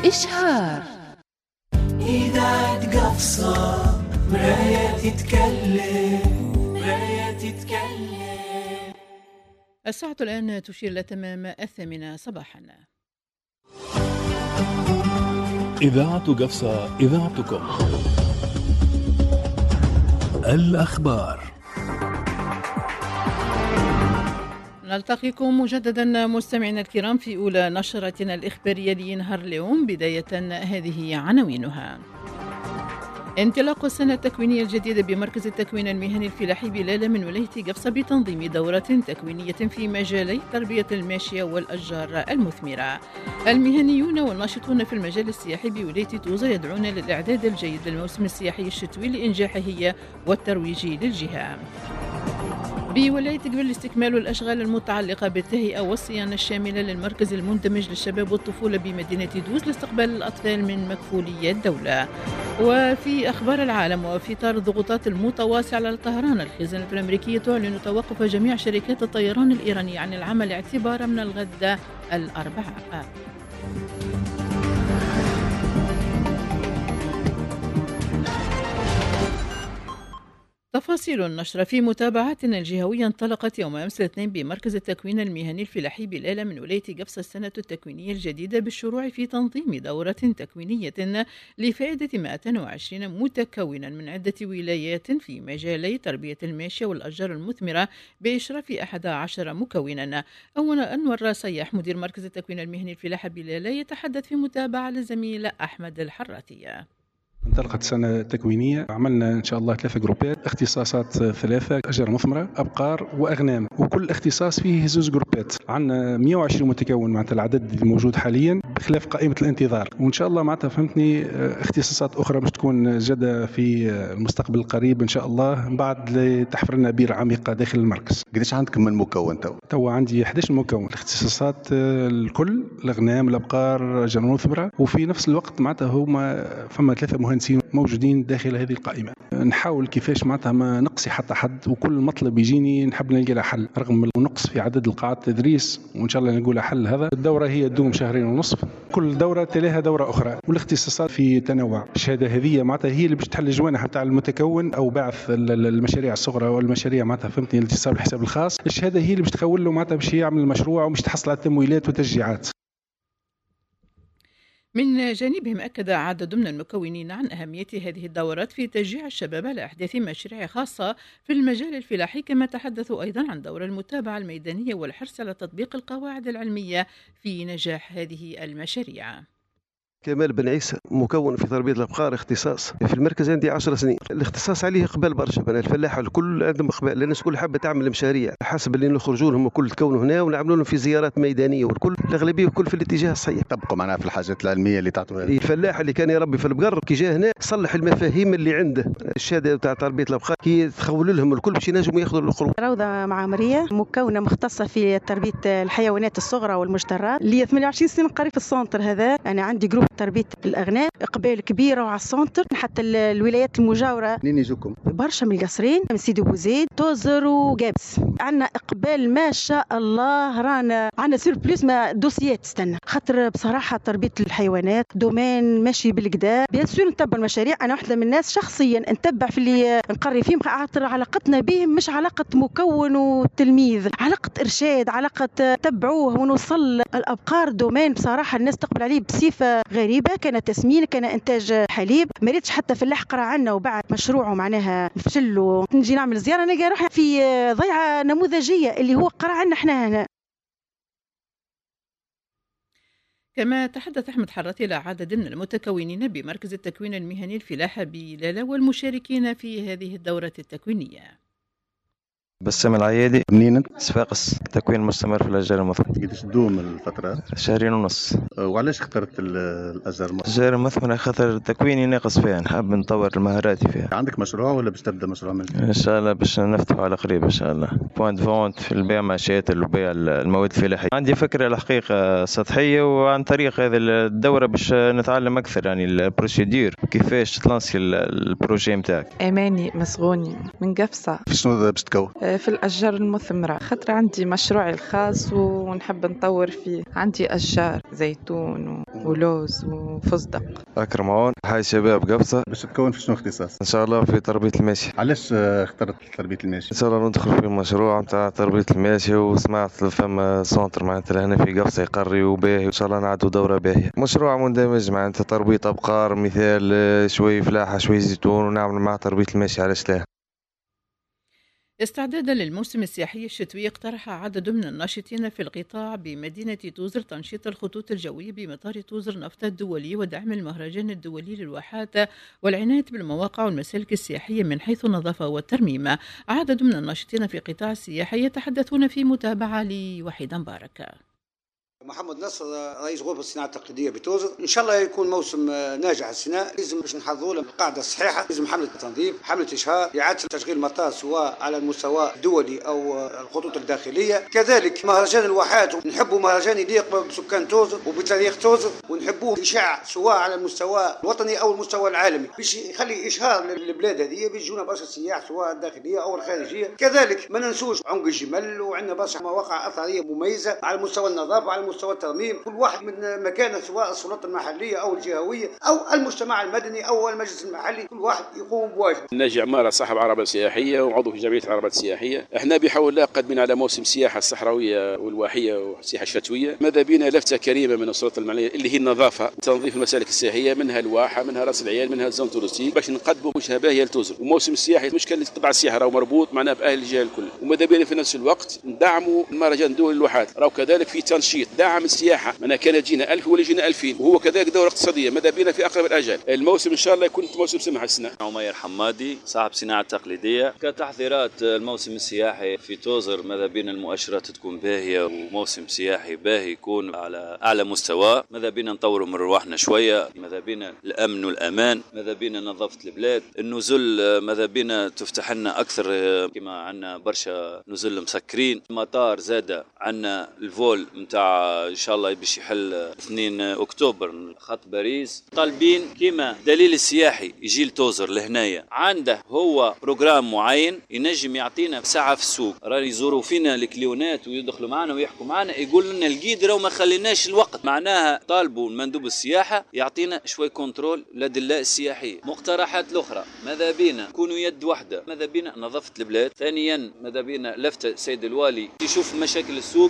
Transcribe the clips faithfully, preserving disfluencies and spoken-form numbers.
إشهار. إذاعة قفصة مراية تتكلم مراية تتكلم. الساعة الآن تشير إلى تمام الثامنة صباحا. إذاعة قفصة، إذاعتكم. الأخبار. نلتقيكم مجددا مستمعينا الكرام في أولى نشرتنا الإخبارية لنهار اليوم. بداية هذه عناوينها: انطلاق السنة التكوينية الجديدة بمركز التكوين المهني الفلاحي بلالة من ولاية قفصة بتنظيم دورة تكوينية في مجالي تربية الماشية والأشجار المثمرة. المهنيون والناشطون في المجال السياحي بولاية توزة يدعون للإعداد الجيد للموسم السياحي الشتوي لإنجاحه والترويج للجهة. بولاية قبل استكمال الأشغال المتعلقة بالتهيئة والصيانة الشاملة للمركز المندمج للشباب والطفولة بمدينة دوز لاستقبال الأطفال من مكفولية الدولة. وفي أخبار العالم، وفي إطار الضغوطات المتواصلة على طهران، الخزانة الأمريكية تعلن توقف جميع شركات الطيران الإيرانية عن العمل اعتبارا من الغد الأربعاء. تفاصيل النشرة في متابعتنا الجهوية. انطلقت يوم أمس الاثنين بمركز التكوين المهني الفلاحي بلالة من ولاية قفصة السنة التكوينية الجديدة بالشروع في تنظيم دورة تكوينية لفائدة مئتين وعشرين متكونا من عدة ولايات في مجالي تربية الماشية والأشجار المثمرة بإشراف أحد عشر مكونا. أولا أنور سياح مدير مركز التكوين المهني الفلاحي بلالة يتحدث في متابعة للزميل أحمد الحراتية. انطلقت سنة تكوينية، عملنا إن شاء الله ثلاثة جروبات، اختصاصات ثلاثة: أشجار مثمرة، أبقار، وأغنام، وكل اختصاص فيه زوج جروبات. عندنا مئة وعشرين متكون معناتها العدد الموجود حاليا بخلاف قائمة الانتظار، وإن شاء الله معناتها فهمتني اختصاصات أخرى مش تكون جدة في المستقبل القريب إن شاء الله بعد لتحفر لنا بير عميقة داخل المركز. قديش عندكم من مكون تو؟ تو عندي أحد عشر مكون، الاختصاصات الكل، الأغنام، الأبقار، أشجار مثمرة، وفي نفس الوقت معناتها هما فما ثلاثة مهندسين موجودين داخل هذه القائمة. نحاول كيفاش معناتها ما نقصي حتى حد، وكل مطلب يجيني نحب نلقى له حل رغم النقص في عدد القاعات التدريس، وإن شاء الله نقول حل. هذا الدورة هي تدوم شهرين ونصف، كل دورة تلاها دورة أخرى، والاختصاصات في تنوع. الشهادة هذه معناتها هي اللي باش تحل الجوانح نتاع المتكون أو باعث المشاريع الصغرى والمشاريع معناتها فهمتني اللي تصاب الحساب الخاص. الشهادة هي اللي باش تخول له معناتها باش يعمل المشروع ومش تحصل على التمويلات وتشجيعات. من جانبهم أكد عدد من المكونين عن أهمية هذه الدورات في تشجيع الشباب على إحداث مشاريع خاصة في المجال الفلاحي، كما تحدثوا أيضا عن دور المتابعة الميدانية والحرص على تطبيق القواعد العلمية في نجاح هذه المشاريع. كمال بن عيسى، مكون في تربية الأبقار، اختصاص في المركز عندي عشر سنين. الاختصاص عليه إقبال برشا، بنا الفلاحة الكل عندهم إقبال، لأن الناس كل حابة تعمل مشاريع حسب اللي نخرجوا لهم وكل تكونوا هنا ونعملوا لهم في زيارات ميدانية، والكل الأغلبية وكل في الاتجاه الصحيح. طبقوا معنا في الحاجات العلمية اللي تعطوها. الفلاح اللي كان يربي في البقر كي جاء هنا صلح المفاهيم اللي عنده. الشهادة تاع تربية الأبقار كي تخول لهم الكل باش ينجموا ياخذوا القروض. روضة معمرية، مكونة مختصة في تربية الحيوانات الصغرى والمجترات، لي ثمانية وعشرين سنة قريب في السونتر هذا. أنا عندي جروب تربية الأغنام، إقبال كبيرة وعلى السونتر حتى الولايات المجاورة. منين يجوكم؟ برشا من القصرين، من سيدي بوزيد، توزر وقابس. عندنا إقبال ما شاء الله، رانا عندنا سيربلوس ما دوسيات تستنى، خاطر بصراحة تربية الحيوانات دومين ماشي بالكدا. بيان سور نتبع المشاريع، أنا واحدة من الناس شخصيا نتبع في اللي نقري فيهم، خاطر علاقتنا بهم مش علاقة مكون وتلميذ، علاقة إرشاد، علاقة تبعوه ونوصل. الأبقار دومين بصراحة الناس تقبل عليه بصفة غريبة، كانت تسمين، كان إنتاج حليب. ما ريتش حتى في اللحقرة عنا وبعد مشروعه معناها فشل ونجي نعمل زيارة نلقى روحي في ضيعة نموذجية اللي هو قرا عنا احنا هنا. كما تحدث أحمد حراتي إلى عدد من المتكونين بمركز التكوين المهني الفلاحة بلالة والمشاركين في هذه الدورة التكوينية. بسام العيادي، منين انت؟ صفاقس، تكوين مستمر في الأشجار المثمرة. قديش تدوم الفترة؟ شهرين ونص. وعلاش اخترت الأشجار المثمرة؟ الأشجار المثمرة خاطر تكويني ناقص فيها، نحب نطور مهاراتي فيها. عندك مشروع ولا باش تبدا مشروع من؟ إن شاء الله باش نفتحه على قريب إن شاء الله. بوينت فونت في البيع ماشيات وبيع المواد الفلاحية. عندي فكرة الحقيقة سطحية، وعن طريق هذه الدورة باش نتعلم أكثر يعني البروسيدير كيفاش تلانسي البروجي متاعك. أماني مسغوني من قفصة. في شنو باش تكون؟ في الأشجار المثمرة، خاطر عندي مشروعي الخاص ونحب نطور فيه. عندي أشجار زيتون و... ولوز وفستق. أكرم عون، حي شباب قفصة. باش تكون في شنو اختصاص؟ إن شاء الله في تربية الماشي. علاش اخترت تربية الماشي؟ إن شاء الله ندخل في مشروع نتاع تربية الماشي، وسمعت فما سونتر معناتها هنا في قفصة يقري وباهي، وإن شاء الله نعدوا دورة باهية. مشروع مندمج معناتها تربية أبقار، مثال شوي فلاحة شوي زيتون، ونعمل مع تربية الماشي. علاش لا؟ استعدادا للموسم السياحي الشتوي، اقترح عدد من الناشطين في القطاع بمدينة توزر تنشيط الخطوط الجوية بمطار توزر نفط الدولي ودعم المهرجان الدولي للواحات والعناية بالمواقع والمسالك السياحية من حيث النظافة والترميم. عدد من الناشطين في قطاع السياحة يتحدثون في متابعة لوحيد مبارك. محمد نصر، رئيس غرفة الصناعة التقليدية بتوزر. إن شاء الله يكون موسم ناجح السنة. لازم باش نحضروا له القاعدة الصحيحة، لازم حملة تنظيف، حملة إشهار، إعادة تشغيل المطار سواء على المستوى الدولي أو الخطوط الداخلية. كذلك مهرجان الواحات، نحبوا مهرجان يليق بسكان توزر وبتاريخ توزر، ونحبوه إشاع سواء على المستوى الوطني أو المستوى العالمي، باش يخلي إشهار للبلاد هذه، بيجونا برشا سياح سواء الداخلية أو الخارجية. كذلك ما ننسوش عنق الجمل، وعندنا برشا مواقع أثرية مميزة على مستوى النظافة، على مستوى الترميم. كل واحد من مكانه سواء السلطات المحليه او الجهويه او المجتمع المدني او المجلس المحلي، كل واحد يقوم بواجبه. ناجي عماره صاحب عربه سياحيه وعضو في جمعيه العربات السياحيه. احنا بحول الله قادمين على موسم سياحه الصحراويه والواحيه والسياحه الشتويه. ماذا بينا لفته كريمه من السلطه المحليه اللي هي النظافه، تنظيف المسالك السياحيه، منها الواحه، منها راس العيال، منها الزون تورستيك، باش نقدموا وجهه باهيه لتوزر. وموسم السياحي مشكله قطاع السياحه راهو مربوط معنا باهل الجهه الكل. وماذا بينا في نفس الوقت ندعموا المهرجان الدولي للواحات، راهو كذلك في تنشيط دعم السياحه. أنا كان يجينا ألف ولا يجينا ألفين، وهو كذلك دورة اقتصادية. ماذا بينا في أقرب الأجل الموسم إن شاء الله يكون موسم سمح السنة. عمير حمادي، صاحب صناعة تقليدية. كتحضيرات الموسم السياحي في توزر، ماذا بينا المؤشرات تكون باهية وموسم سياحي باهي يكون على أعلى مستوى. ماذا بينا نطوروا من رواحنا شوية، ماذا بينا الأمن والأمان، ماذا بينا نظافة البلاد، النزل ماذا بينا تفتح لنا أكثر، كما عنا برشا نزل مسكرين. المطار زاد عنا الفول متاع إن شاء الله باش يحل اثنين أكتوبر خط باريس. طالبين كما دليل السياحي يجي لتوزر لهنايا، عنده هو بروجرام معين ينجم يعطينا ساعة في السوق، راني يزوروا فينا الكليونات ويدخلوا معنا ويحكوا معنا، يقول لنا الجيد راهو ما خليناش الوقت. معناها طالبوا المندوب السياحة يعطينا شوي كنترول للدلاء السياحية. مقترحات الأخرى، ماذا بينا كونوا يد واحدة، ماذا بينا نظافة البلاد. ثانيا ماذا بينا لفتة سيد الوالي يشوف مشاكل السوق.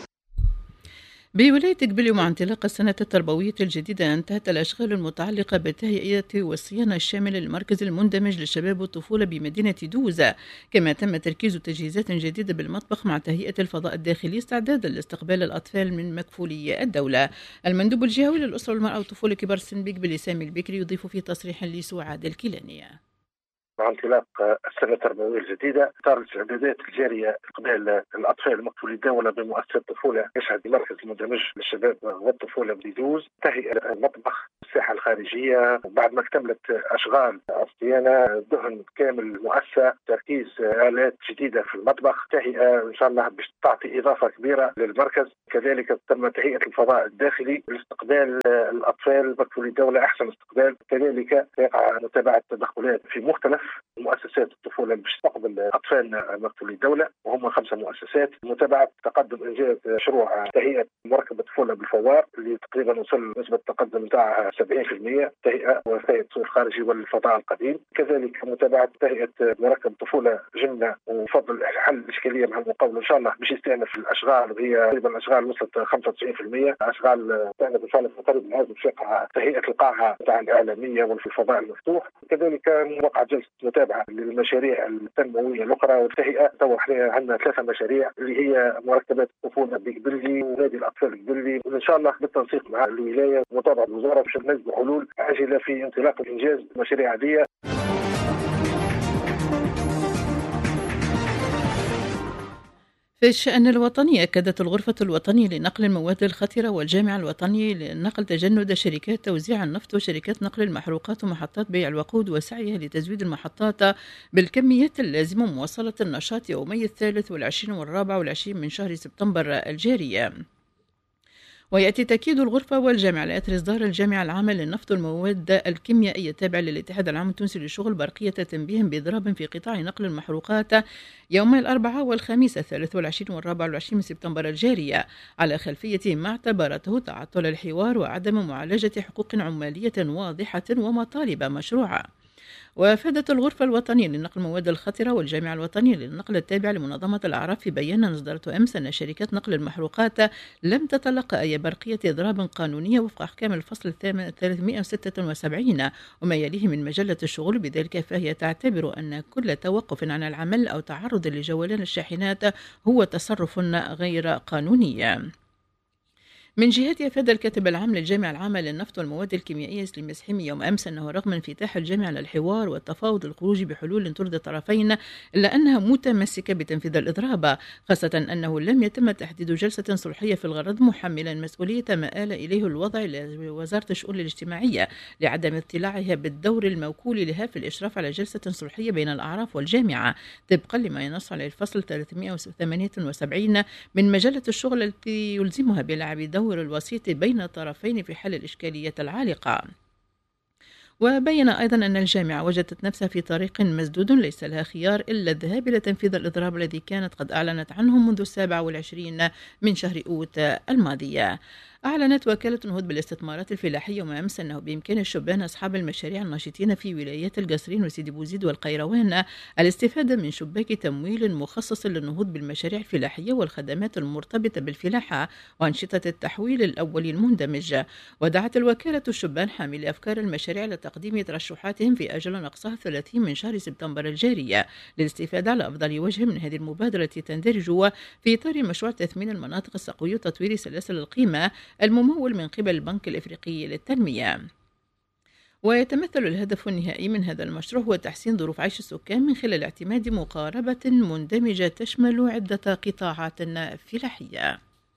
بولاية قبلي ومع انطلاق السنة التربوية الجديدة انتهت الأشغال المتعلقة بالتهيئة والصيانة الشاملة للمركز المندمج للشباب والطفولة بمدينة دوزة، كما تم تركيز تجهيزات جديدة بالمطبخ مع تهيئة الفضاء الداخلي استعدادا لاستقبال الأطفال من مكفولي الدولة. المندوب الجهوي للأسرة والمرأة والطفولة كبار السن بقبلي سامي البكري يضيف في تصريح لسعاد الكيلانية. مع انطلاق السنة التربوية الجديدة، إطار الاستعدادات الجارية قبل الأطفال المكفولي الدولة بمؤسسة الطفولة يشهد المركز المندمج للشباب والطفولة بديدوز تهيئة المطبخ، الساحة الخارجية، بعد ما اكتملت أشغال الصيانة، دهن كامل المؤسسة، تركيز آلات جديدة في المطبخ، تهيئة إن شاء الله باش تعطي إضافة كبيرة للمركز. كذلك تم تهيئة الفضاء الداخلي لاستقبال الأطفال المكفولي الدولة أحسن استقبال. كذلك يقع متابعة التدخلات في مختلف مؤسسات الطفولة اللي تستقبل أطفال مكفولي الدولة، وهم خمسة مؤسسات. متابعة تقدم إنجاز مشروع تهيئة مركب الطفولة بالفوار اللي تقريبا وصل نسبة التقدم نتاعها سبعين بالمئة، تهيئة وتهيئة السوق الخارجي والفضاء القديم. كذلك متابعة تهيئة مركب طفولة جنة وفضل حل الإشكالية مع المقاول إن شاء الله باش يستأنف الأشغال، وهي تقريبا أشغال وصلت خمسة وتسعين بالمئة، أشغال تستأنف إن شاء الله في قريب العاجل باش يقع تهيئة القاعة نتاع الإعلامية وفي الفضاء المفتوح. كذلك وقع جلسة متابعة للمشاريع التنموية الأخرى والتهيئة. تو احنا عندنا ثلاثة مشاريع اللي هي مركبات الطفولة بقبلي ونادي الأطفال قبلي، وإن شاء الله بالتنسيق مع الولاية ومتابعة الوزارة باش نجد حلول عاجلة في انطلاق الإنجاز المشاريع هذه. في الشأن الوطني، أكدت الغرفة الوطنية لنقل المواد الخطرة والجامع الوطني للنقل تجند شركات توزيع النفط وشركات نقل المحروقات ومحطات بيع الوقود وسعيها لتزويد المحطات بالكميات اللازمة مواصلة النشاط يومي الثالث والعشرين والرابع والعشرين من شهر سبتمبر الجاري. ويأتي تأكيد الغرفة والجامعة على إثر إصدار الجامعة العامة للنفط والمواد الكيميائية التابعة للاتحاد العام التونسي للشغل برقية تنبيه بإضراب في قطاع نقل المحروقات يومي الأربعاء والخميس الثالث والعشرين والرابع والعشرين من سبتمبر الجارية على خلفية ما اعتبرته تعطل الحوار وعدم معالجة حقوق عمالية واضحة ومطالب مشروعة. وافادت الغرفة الوطنية لنقل المواد الخطرة والجامعة الوطنية للنقل التابعة لمنظمة الأعراف في بيان أصدرته أمس أن شركات نقل المحروقات لم تتلقى أي برقية إضراب قانونية وفق أحكام الفصل الثامن ثلاثمائة وستة وسبعين وما يليه من مجلة الشغل، بذلك فهي تعتبر أن كل توقف عن العمل أو تعرض لجولان الشاحنات هو تصرف غير قانوني. من جهته أفاد الكاتب العام للجامعة العامة للنفط والمواد الكيميائية سليم مسحمي يوم أمس أنه رغم انفتاح الجامعة للحوار والتفاوض للخروج بحلول ترضي الطرفين إلا أنها متمسكة بتنفيذ الإضراب، خاصة أنه لم يتم تحديد جلسة صلحية في الغرض، محملا مسؤولية ما آل إليه الوضع لوزارة الشؤون الاجتماعية لعدم اطلاعها بالدور الموكول لها في الإشراف على جلسة صلحية بين الأعراف والجامعة طبقا لما ينص عليه الفصل ثلاثمائة وثمانية وسبعين من مجلة الشغل التي يلزمها بلعب دور دور الوسيط بين الطرفين في حل الإشكالية العالقة. وبين أيضا أن الجامعة وجدت نفسها في طريق مسدود ليس لها خيار إلا الذهاب إلى تنفيذ الإضراب الذي كانت قد أعلنت عنه منذ السابع والعشرين من شهر أوت الماضية. أعلنت وكالة نهوض بالاستثمارات الفلاحية يوم أمس أنه بإمكان الشبان أصحاب المشاريع الناشطين في ولايات القصرين وسيدي بوزيد والقيروان الاستفادة من شباك تمويل مخصص للنهوض بالمشاريع الفلاحية والخدمات المرتبطة بالفلاحة وأنشطة التحويل الأولي المندمج. ودعت الوكالة الشبان حاملي أفكار المشاريع لتقديم ترشحاتهم في أجل أقصاها ثلاثين من شهر سبتمبر الجارية للاستفادة على أفضل وجه من هذه المبادرة التي تندرج في إطار مشروع تثمين المناطق الصقوية وتطوير سلاسل القيمة الممول من قبل البنك الإفريقي للتنمية. ويتمثل الهدف النهائي من هذا المشروع هو تحسين ظروف عيش السكان من خلال اعتماد مقاربة مندمجة تشمل عدة قطاعات فلاحية.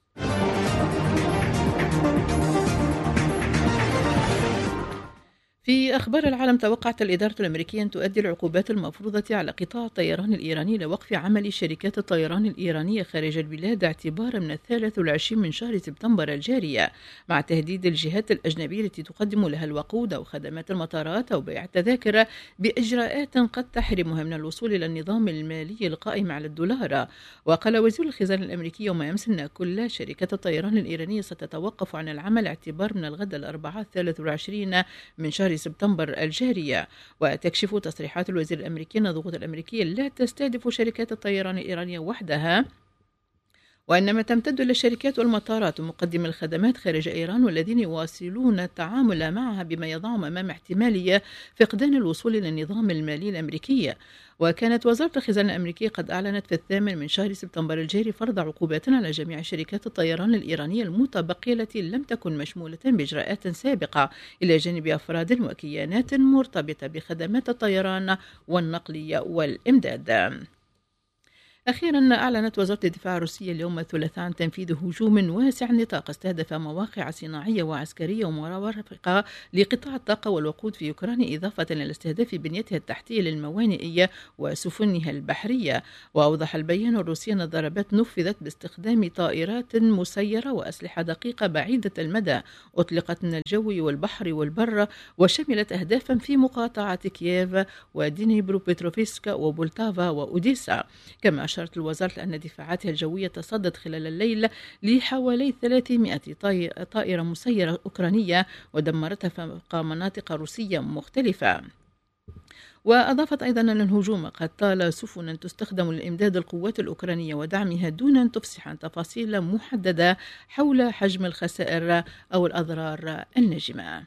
في أخبار العالم، توقعت الإدارة الأمريكية أن تؤدي العقوبات المفروضة على قطاع الطيران الإيراني لوقف عمل شركات الطيران الإيرانية خارج البلاد اعتبارا من الثالث والعشرين من شهر سبتمبر الجارية، مع تهديد الجهات الأجنبية التي تقدم لها الوقود أو خدمات المطارات أو بيع التذاكر بإجراءات قد تحرمها من الوصول إلى النظام المالي القائم على الدولار. وقال وزير الخزانة الأمريكي يوم أمس أن كل شركات الطيران الإيرانية ستتوقف عن العمل اعتبار من الغد الأربعاء الثالث والعشرين من شهر سبتمبر الجارية. وتكشف تصريحات الوزير الأمريكي أن الضغوط الأمريكية لا تستهدف شركات الطيران الإيرانية وحدها، وإنما تمتد إلى الشركات والمطارات ومقدمي الخدمات خارج إيران والذين يواصلون التعامل معها بما يضعهم أمام احتمالية فقدان الوصول إلى النظام المالي الأمريكي. وكانت وزارة الخزانة الأمريكية قد أعلنت في الثامن من شهر سبتمبر الجاري فرض عقوبات على جميع شركات الطيران الإيرانية المتبقية التي لم تكن مشمولة بإجراءات سابقة، إلى جانب أفراد وكيانات مرتبطة بخدمات الطيران والنقل والإمداد. أخيرا، أعلنت وزارة الدفاع الروسية اليوم الثلاثاء عن تنفيذ هجوم واسع النطاق استهدف مواقع صناعية وعسكرية ومرافقة لقطاع الطاقة والوقود في أوكرانيا، إضافة إلى استهداف بنيتها التحتية للموانئية وسفنها البحرية. وأوضح البيان الروسي أن الضربات نفذت باستخدام طائرات مسيرة وأسلحة دقيقة بعيدة المدى أطلقت من الجو والبحر والبر، وشملت أهدافا في مقاطعة كييف ودينيبرو بيتروفسكا وبولتافا وأوديسا. كما أشارت الوزارة أن دفاعاتها الجوية تصدت خلال الليل لحوالي ثلاثمائة طائرة مسيرة أوكرانية ودمرتها فوق مناطق روسية مختلفة. وأضافت أيضا أن الهجوم قد طال سفنا تستخدم لإمداد القوات الأوكرانية ودعمها دون أن تفصح عن تفاصيل محددة حول حجم الخسائر أو الأضرار الناجمة.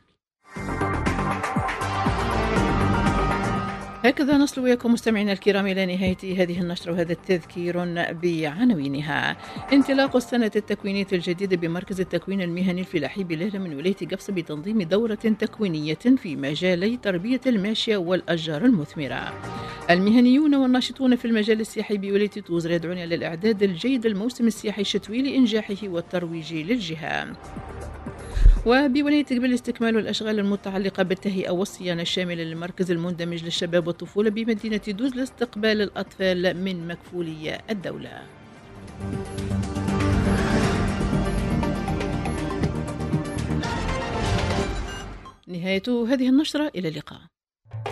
هكذا نصل وياكم مستمعينا الكرام إلى نهاية هذه النشرة وهذا التذكير بعناوينها. انطلاق السنة التكوينية الجديدة بمركز التكوين المهني الفلاحي بليلة من ولاية قفص بتنظيم دورة تكوينية في مجالي تربية الماشية والأشجار المثمرة. المهنيون والناشطون في المجال السياحي بولاية توزر يدعون إلى الإعداد الجيد للموسم السياحي الشتوي لإنجاحه والترويج للجهة. وبولاية قبل استكمال الأشغال المتعلقة بالتهيئة والصيانة الشاملة للمركز المندمج للشباب والطفولة بمدينة دوز لاستقبال الأطفال من مكفولي الدولة. نهاية هذه النشرة، إلى اللقاء.